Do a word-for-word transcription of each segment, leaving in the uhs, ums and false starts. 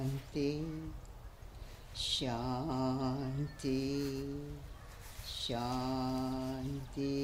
Shanti, Shanti, Shanti.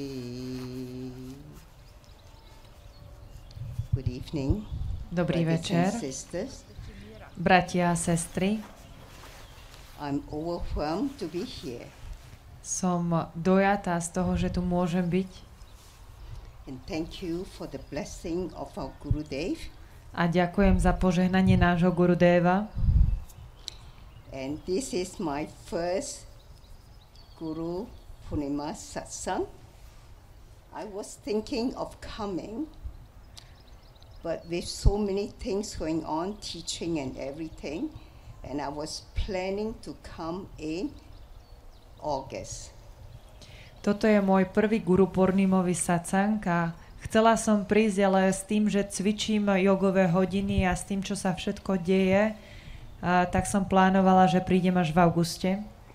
Good evening, Dobrý brothers večer, and sisters. bratia a sestry. I'm overwhelmed to be here. Som dojatá z toho, že tu môžem byť. And thank you for the blessing of our Gurudev. A ďakujem za požehnanie nášho Gurudeva. And this is my first Guru Purnima Satsang. I was thinking of coming, but with so many things going on, teaching and everything, and I was planning to come in August. Toto je môj prvý Guru Purnimový satsang a chcela som prísť, ale s tým, že cvičím jogové hodiny a s tým, čo sa všetko deje, a tak som plánovala, že prídem až v auguste.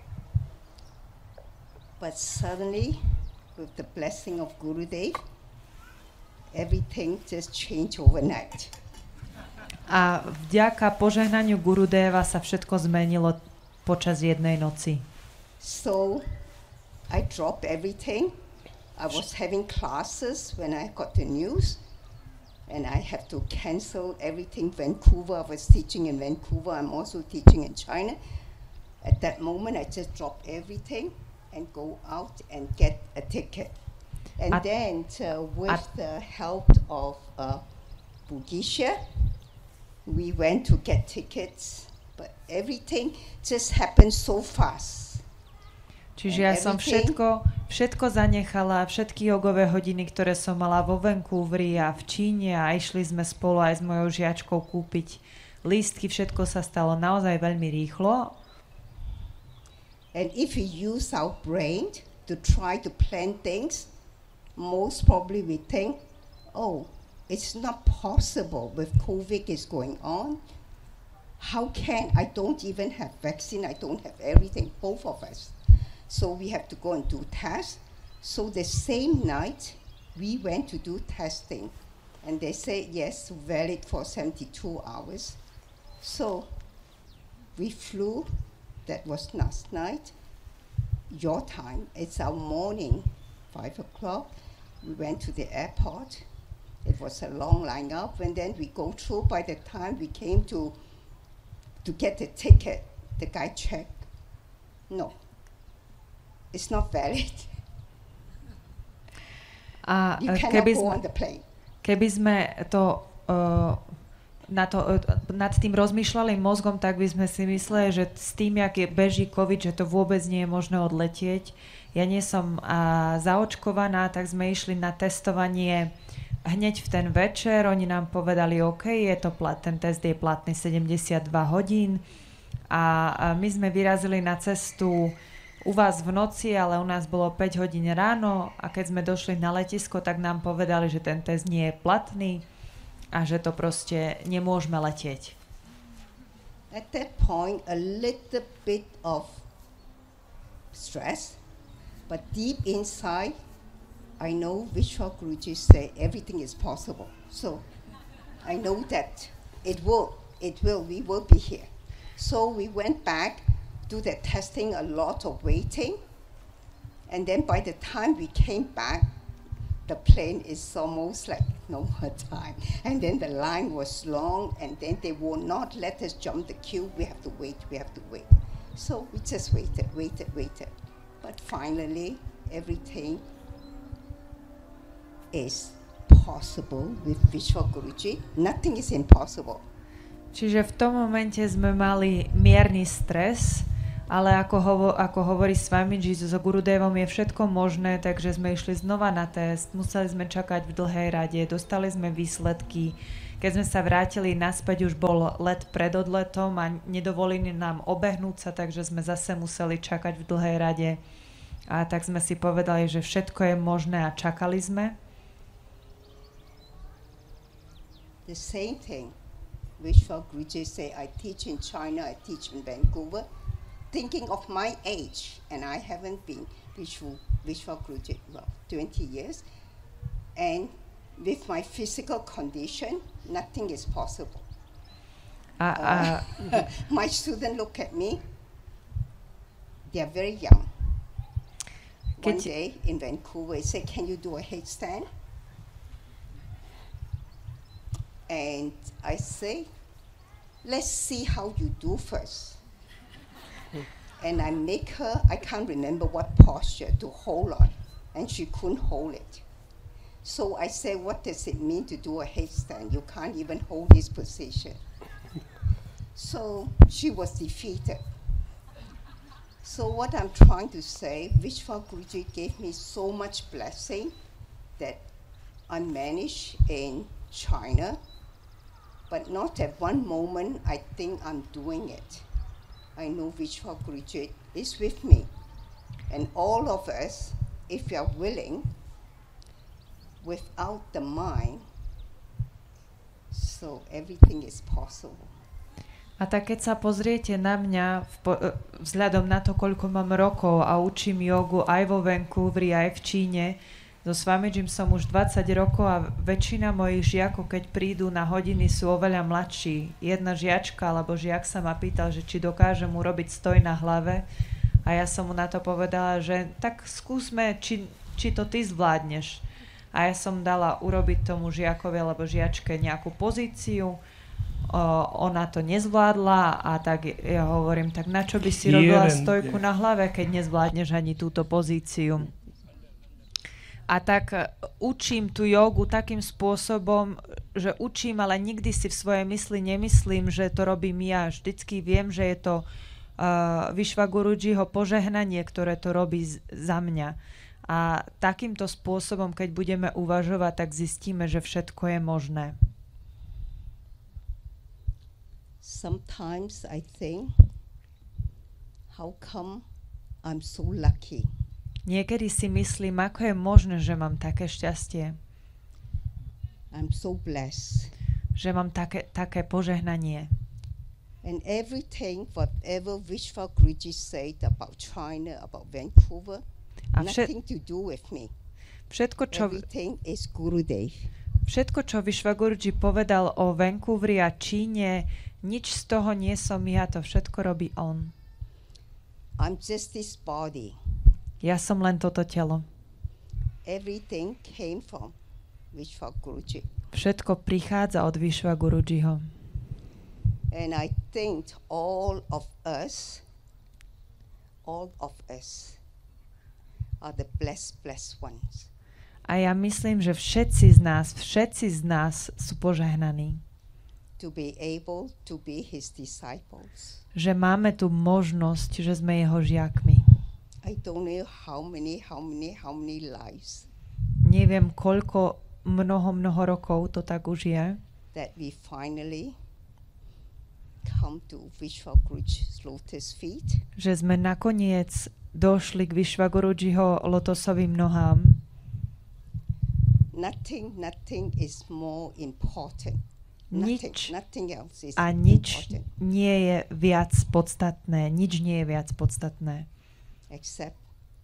But suddenly, with the blessing of Gurudev, everything just changed overnight. A vďaka požehnaniu Gurudeva sa všetko zmenilo počas jednej noci. So I dropped everything. I was having classes when I got the news, and I have to cancel everything. Vancouver, I was teaching in Vancouver. I'm also teaching in China. At that moment, I just dropped everything and go out and get a ticket. And At- then uh, with at- the help of uh, Bugisha, we went to get tickets, but everything just happened so fast. Čiže ja som všetko, všetko zanechala, všetky jogové hodiny, ktoré som mala vo Vancouveri a v Číne a išli sme spolu aj s mojou žiačkou kúpiť lístky, všetko sa stalo naozaj veľmi rýchlo. And if we use our brain to try to plan things, most probably we think, oh, it's not possible with COVID is going on. How can, I don't even have vaccine, I don't have everything, both of us. So we have to go and do tests. So the same night, we went to do testing. And they say, yes, valid for seventy-two hours. So we flew, that was last night. Your time, it's our morning, five o'clock. We went to the airport. It was a long line up, and then we go through. By the time we came to to get the ticket, the guy checked. No, it's not valid. A You cannot keby go sme, on the plane. keby sme to, uh, na to uh, nad tým rozmýšľali mozgom, tak by sme si mysleli, že s tým, jak je beží COVID, že to vôbec nie je možné odletieť. Ja nie som uh, zaočkovaná, tak sme išli na testovanie hneď v ten večer. Oni nám povedali, OK, je to plat, ten test je platný sedemdesiatdva hodín a, a my sme vyrazili na cestu u vás v noci, ale u nás bolo päť hodín ráno a keď sme došli na letisko, tak nám povedali, že ten test nie je platný a že to proste nemôžeme letieť. At that point, a little bit of stress, but deep inside, I know Vishwa Guruji say everything is possible. So I know that it will, it will, we will be here. So we went back, do the testing, a lot of waiting. And then by the time we came back, the plane is almost like no more time. And then the line was long, and then they will not let us jump the queue. We have to wait, we have to wait. So we just waited, waited, waited. But finally, everything is possible with Vishwa Guruji. Nothing is impossible. Čiže v tom momente sme mali mierny stres, ale ako, hovo, ako hovorí Swamiji, so Gurudevom je všetko možné, takže sme išli znova na test, museli sme čakať v dlhej rade, dostali sme výsledky. Keď sme sa vrátili naspäť, už bol let pred odletom a nedovolili nám obehnúť sa, takže sme zase museli čakať v dlhej rade. A tak sme si povedali, že všetko je možné a čakali sme. The same thing. Vishwa Guruji say, I teach in China, I teach in Vancouver, thinking of my age, and I haven't been Vishwa, Vishwa Guruji, well, twenty years, and with my physical condition, nothing is possible. A, a Uh, my students look at me. They are very young. One Keď- day in Vancouver, they say, "Can you do a headstand?" And I say, "Let's see how you do first." And I make her, I can't remember what posture to hold on, and she couldn't hold it. So I say, "What does it mean to do a headstand? You can't even hold this position." So she was defeated. So what I'm trying to say, Vishwa Guruji gave me so much blessing that I managed in China, but not at one moment I think I'm doing it. I know Vishwa Guruji is with me. And all of us, if we are willing, without the mind, so everything is possible. A tak keď sa pozriete na mňa v po, e, vzhľadom na to, koľko mám rokov a učím jogu aj vo Vancouveri, aj v Číne, so Swamijim som už dvadsať rokov a väčšina mojich žiakov, keď prídu na hodiny, sú oveľa mladší. Jedna žiačka alebo žiak sa ma pýtal, že či dokážem urobiť stoj na hlave a ja som mu na to povedala, že tak skúsme, či, či to ty zvládneš. A ja som dala urobiť tomu žiakovi alebo žiačke nejakú pozíciu. O, ona to nezvládla a tak ja hovorím, tak na čo by si robila stojku na hlave, keď nezvládneš ani túto pozíciu. A tak učím tú jogu takým spôsobom, že učím, ale nikdy si v svojej mysli nemyslím, že to robím ja. Vždycky viem, že je to uh, Vishwa Gurujiho požehnanie, ktoré to robí z- za mňa. A takýmto spôsobom, keď budeme uvažovať, tak zistíme, že všetko je možné. Sometimes I think, how come I'm so lucky? Niekedy si myslím, ako je možné, že mám také šťastie, I'm so blessed. že mám také, také požehnanie. And everything, whatever Vishwa Guruji said about China, about Vancouver, A vše, nothing to do with me. všetko, čo, Everything is Gurudev. všetko, čo Vishwa Guruji povedal o Vancouveri a Číne, nič z toho nie som ja, to všetko robí on. I'm just this body. Ja som len toto telo. Everything came from Vishwa Guruji. Všetko prichádza od Vishwa Gurujiho. And I think all of us, all of us are the blessed, blessed ones. A ja myslím, že všetci z nás, všetci z nás sú požehnaní. To be able to be his disciples. Že máme tu možnosť, že sme jeho žiakmi. I don't know how many, how many, how many lives Neviem, koľko, mnoho, mnoho rokov to tak už je, that we finally come to Vishwa Guruji's lotus feet. že sme nakoniec došli k Vishwa Gurujiho lotosovým nohám. Nothing, nothing is more important. Nothing, Nič nothing else is a nič important nie je viac podstatné. Nič nie je viac podstatné. except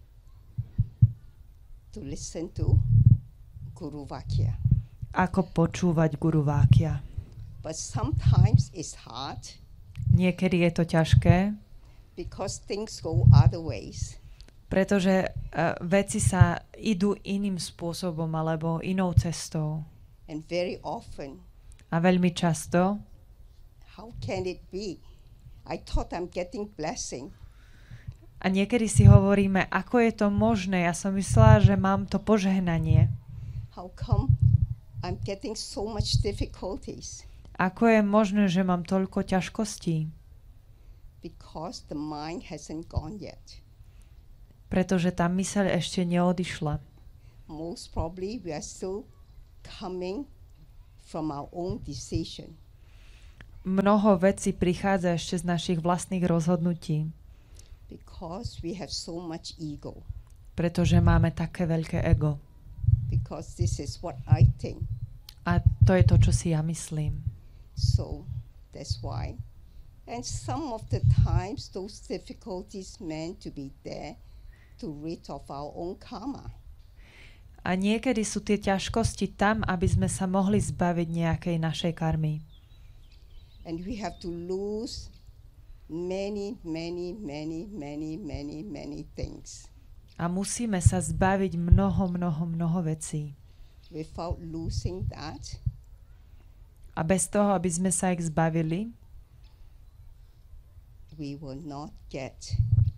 to listen to Guru Vakya. Ako počúvať Guru Vákia. But sometimes it's hard Niekedy je to ťažké, because things go other ways. pretože uh, veci sa idú iným spôsobom alebo inou cestou. And very often, A veľmi často, how can it be? I thought I'm getting blessing. a niekedy si hovoríme, ako je to možné, ja som myslela, že mám to požehnanie. How come I'm getting so much difficulties? Ako je možné, že mám toľko ťažkostí? Because the mind hasn't gone yet. Pretože tá myseľ ešte neodišla. Most probably we are still coming from our own decision. Mnoho vecí prichádza ešte z našich vlastných rozhodnutí, Because we have so much ego. pretože máme také veľké ego. Because this is what I think. A to je to, čo si ja myslím. So that's why. And some of the times those difficulties meant to be there to rid of our own karma. A niekedy sú tie ťažkosti tam, aby sme sa mohli zbaviť nejakej našej karmy. And we have to lose many, many, many, many, many, many things. A musíme sa zbaviť mnoho, mnoho, mnoho vecí. Without losing that, a bez toho, aby sme sa ich zbavili, we will not get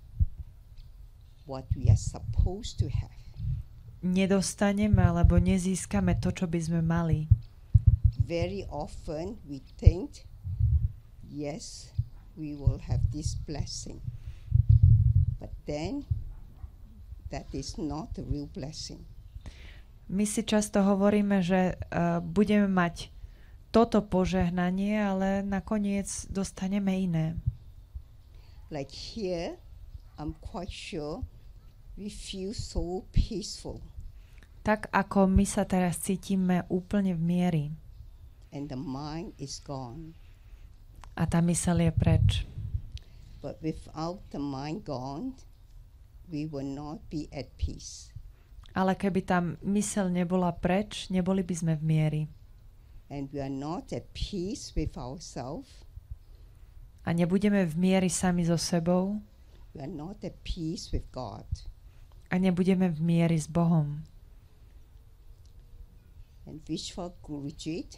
what we are supposed to have. Nedostaneme alebo nezískame to, čo by sme mali. Very often we think, yes, we will have this blessing. But then that is not the real blessing. My si často hovoríme, že uh, budeme mať toto požehnanie, ale nakoniec dostaneme iné. Like here, I'm quite sure we feel so peaceful. Tak ako my sa teraz cítime úplne v miery. And the mind is gone. A tá myseľ je preč. But without the mind gone, we will not be at peace. Ale keby tá myseľ nebola preč, neboli by sme v miery. And we are not at peace with ourselves. A nebudeme v miery sami so sebou. We are not at peace with God. A nebudeme v miery s Bohom. And Vishwa Gurujit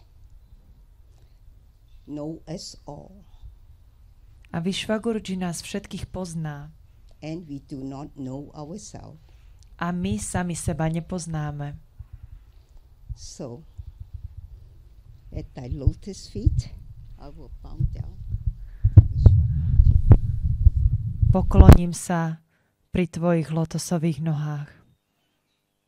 know us all. A Vishwaguruji nás všetkých pozná. And we do not know ourselves. A my sami seba nepoznáme. So, at thy lotus feet, I will bow down. Pokloním sa pri tvojich lotosových nohách.